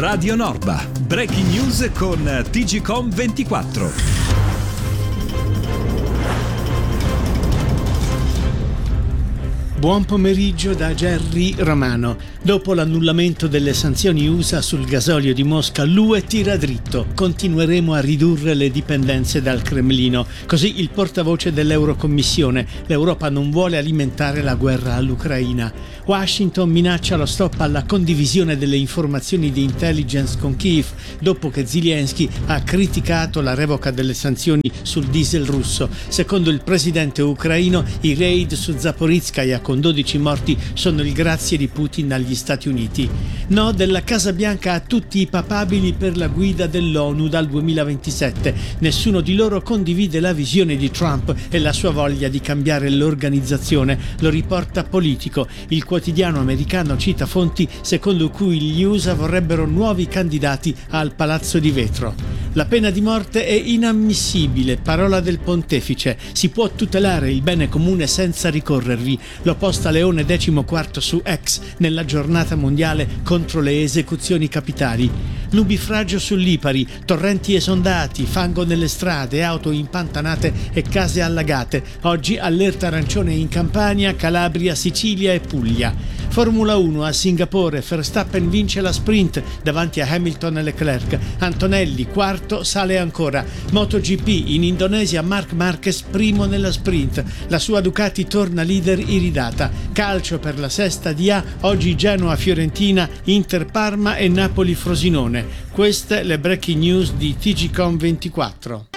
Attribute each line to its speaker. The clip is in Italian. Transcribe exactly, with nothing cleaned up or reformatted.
Speaker 1: Radio Norba. Breaking news con T G Com ventiquattro.
Speaker 2: Buon pomeriggio da Gerry Romano. Dopo l'annullamento delle sanzioni U S A sul gasolio di Mosca, l'U E tira dritto. Continueremo a ridurre le dipendenze dal Cremlino. Così il portavoce dell'Eurocommissione. L'Europa non vuole alimentare la guerra all'Ucraina. Washington minaccia lo stop alla condivisione delle informazioni di intelligence con Kiev dopo che Zelensky ha criticato la revoca delle sanzioni sul diesel russo. Secondo il presidente ucraino, i raid su Zaporizhzhia con dodici morti sono il grazie di Putin agli Stati Uniti. No della Casa Bianca a tutti i papabili per la guida dell'ONU dal duemilaventisette. Nessuno di loro condivide la visione di Trump e la sua voglia di cambiare l'organizzazione. Lo riporta Politico. Il quotidiano americano cita fonti secondo cui gli U S A vorrebbero nuovi candidati al Palazzo di Vetro. La pena di morte è inammissibile, parola del pontefice. Si può tutelare il bene comune senza ricorrervi. Lo posta Leone quattordici su X nella giornata mondiale contro le esecuzioni capitali. Nubifragio su Lipari, torrenti esondati, fango nelle strade, auto impantanate e case allagate. Oggi allerta arancione in Campania, Calabria, Sicilia e Puglia. Formula uno a Singapore, Verstappen vince la sprint davanti a Hamilton e Leclerc. Antonelli, quarto, sale ancora. MotoGP in Indonesia, Marc Marquez primo nella sprint. La sua Ducati torna leader iridata. Calcio per la sesta di A, oggi Genoa-Fiorentina, Inter-Parma e Napoli-Frosinone. Queste le breaking news di T G Com ventiquattro.